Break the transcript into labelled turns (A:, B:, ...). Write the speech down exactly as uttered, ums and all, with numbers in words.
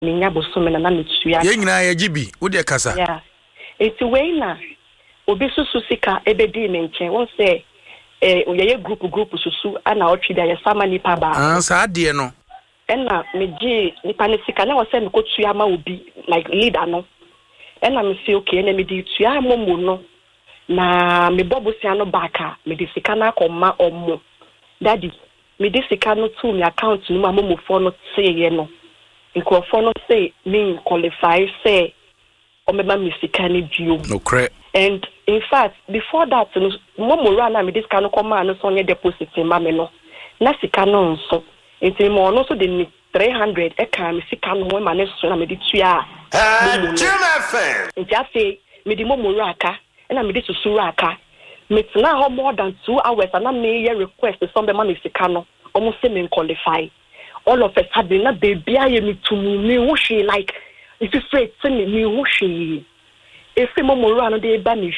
A: Ninya bosome na na metua.
B: Ye nyina ye gibi, wo de kasa.
A: Yeah. Enti we na obi susu sika ebedi me nchen. Won say eh ye group group susu ana otwi da ye sama nipa ba.
B: Ah sa de no.
A: Ena meji nipa ne sika na wo say me kotua ma obi like leader no. Ena me say okay na me di tua momo no. Na me bobusia no baka me di sika na akoma ommo. Daddy me di sika no to me account no ma momo fo no say ye no. Nkrofo no say me qualify say o me ma me sika ni bio.
B: No cre.
A: And in fact before that no momo ra na me di sika no koma no so nye deposit ma me no. Na sika no nso. Enti mo no so de three hundred e ka me sika no ma ne so na me di tua.
C: Eh, Jim F M.
A: Enti afi me di momo ra aka na me di susu ra aka. Me tena ho more than two hours and na me ye request some be ma me sika no. Almost say me qualify. All of a sudden na baby I me to me wo she like if you afraid to me me wo she if mo mo ran dey ba me